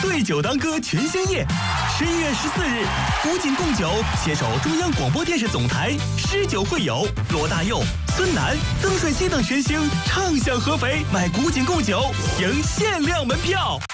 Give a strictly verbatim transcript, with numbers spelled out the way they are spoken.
对酒当歌群星夜，十一月十四日，古井贡酒携手中央广播电视总台，诗酒会友，罗大佑、孙楠、曾舜晞等群星畅享合肥，买古井贡酒赢限量门票。